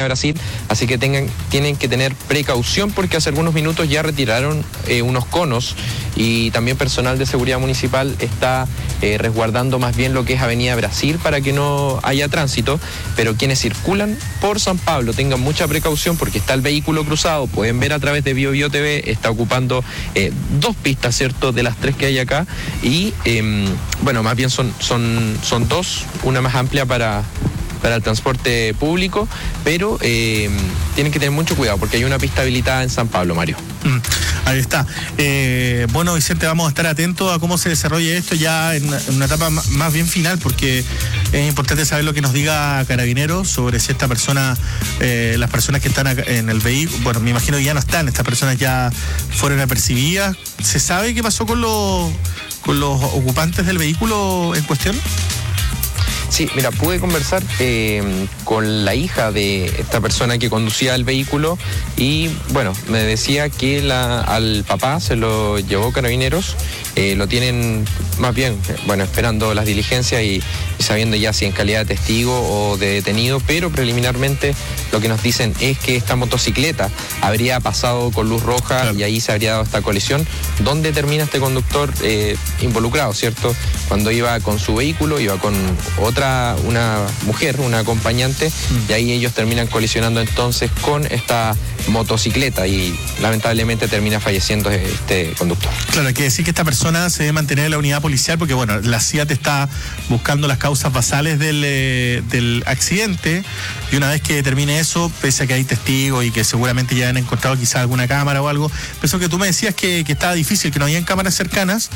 Brasil, así que tienen que tener precaución porque hace algunos minutos ya retiraron unos conos y también personal de seguridad municipal está resguardando más bien lo que es Avenida Brasil para que no haya tránsito, pero quienes circulan por San Pablo tengan mucha precaución porque está el vehículo cruzado, pueden ver a través de BioBio TV, está ocupando 2 pistas, ¿cierto?, de las 3 que hay acá y bueno, más bien son 2, una más amplia para el transporte público, pero tienen que tener mucho cuidado porque hay una pista habilitada en San Pablo, Mario. Ahí está. Bueno, Vicente, vamos a estar atentos a cómo se desarrolla esto ya en una etapa más bien final, porque es importante saber lo que nos diga Carabineros sobre si esta persona, las personas que están en el vehículo, bueno, me imagino que ya no están, estas personas ya fueron apercibidas. ¿Se sabe qué pasó con los ocupantes del vehículo en cuestión? Sí, mira, pude conversar con la hija de esta persona que conducía el vehículo y, bueno, me decía que al papá se lo llevó Carabineros, lo tienen más bien, bueno, esperando las diligencias y sabiendo ya si en calidad de testigo o de detenido, pero preliminarmente lo que nos dicen es que esta motocicleta habría pasado con luz roja, claro, y ahí se habría dado esta colisión. ¿Dónde termina este conductor involucrado, cierto? Cuando iba con su vehículo, iba con una mujer, una acompañante, y ahí ellos terminan colisionando entonces con esta motocicleta y lamentablemente termina falleciendo este conductor. Claro, hay que decir que esta persona se debe mantener en la unidad policial porque, bueno, la CIAT está buscando las causas basales del accidente y una vez que termine eso, pese a que hay testigos y que seguramente ya han encontrado quizás alguna cámara o algo, pero eso que tú me decías que estaba difícil, que no habían cámaras cercanas.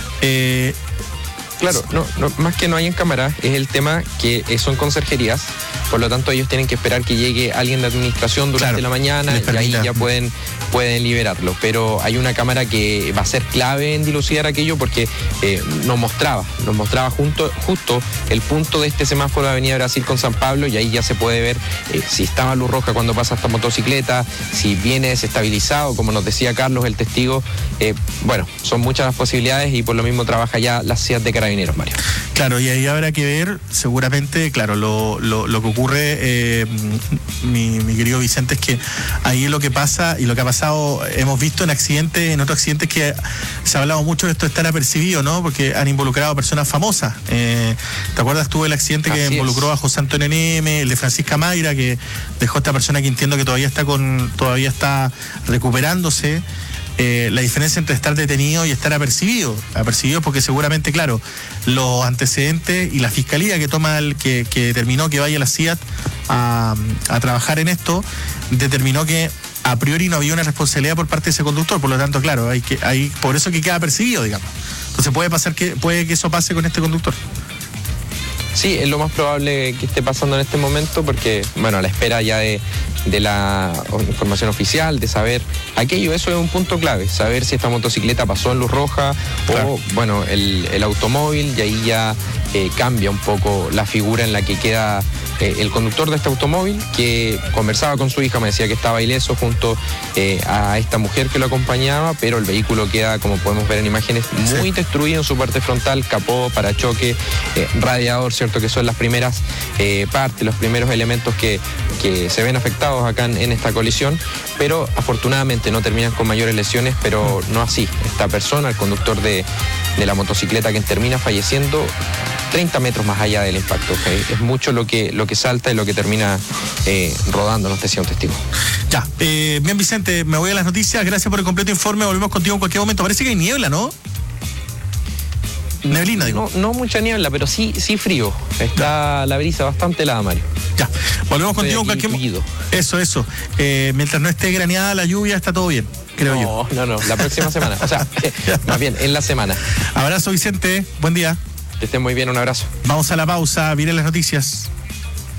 Claro, no, más que no hayan cámaras, es el tema que son conserjerías, por lo tanto ellos tienen que esperar que llegue alguien de administración durante la mañana y ahí ya pueden liberarlo, pero hay una cámara que va a ser clave en dilucidar aquello porque nos mostraba justo el punto de este semáforo de Avenida Brasil con San Pablo y ahí ya se puede ver si estaba luz roja cuando pasa esta motocicleta, si viene desestabilizado, como nos decía Carlos, el testigo. Bueno, son muchas las posibilidades y por lo mismo trabaja ya la CIAT de Carabineros, Mario. Claro, y ahí habrá que ver, seguramente, claro, lo que ocurre, mi querido Vicente, es que ahí lo que pasa y lo que ha pasado, hemos visto en otros accidentes que se ha hablado mucho de esto de estar apercibido, ¿no? Porque han involucrado a personas famosas. ¿Te acuerdas tú del accidente que involucró a José Antonio Neme, el de Francisca Mayra, que dejó a esta persona que entiendo que todavía está recuperándose? La diferencia entre estar detenido y estar apercibido porque seguramente, claro, los antecedentes y la fiscalía que determinó que vaya la CIAT a trabajar en esto, determinó que a priori no había una responsabilidad por parte de ese conductor, por lo tanto, claro, por eso que queda perseguido, digamos. Entonces puede que eso pase con este conductor. Sí, es lo más probable que esté pasando en este momento porque, bueno, a la espera ya de la información oficial, de saber aquello, eso es un punto clave, saber si esta motocicleta pasó en luz roja, claro, o, bueno, el automóvil, y ahí ya cambia un poco la figura en la que queda el conductor de este automóvil, que conversaba con su hija, me decía que estaba ileso junto a esta mujer que lo acompañaba, pero el vehículo queda, como podemos ver en imágenes, muy destruido en su parte frontal, capó, parachoque, radiador, ¿cierto? Que son las primeras partes, los primeros elementos que se ven afectados acá en esta colisión, pero afortunadamente no terminan con mayores lesiones, pero no así. Esta persona, el conductor de la motocicleta, que termina falleciendo 30 metros más allá del impacto. ¿Okay? Es mucho lo que salta y lo que termina rodando, nos decía un testigo. Ya, bien, Vicente, me voy a las noticias. Gracias por el completo informe. Volvemos contigo en cualquier momento. Parece que hay niebla, ¿no? Neblina, digo. No mucha niebla, pero sí frío. Está la brisa bastante helada, Mario. Ya, volvemos contigo en cualquier momento. Eso. Mientras no esté graneada la lluvia, está todo bien, creo yo. No, la próxima semana. O sea, más bien, en la semana. Abrazo, Vicente. Buen día. Que estén muy bien, un abrazo. Vamos a la pausa, vienen las noticias.